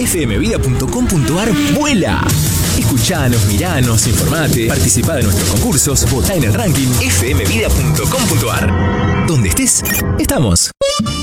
fmvida.com.ar vuela. Escuchanos, miranos, informate, participá de nuestros concursos, votá en el ranking fmvida.com.ar. Donde estés, estamos.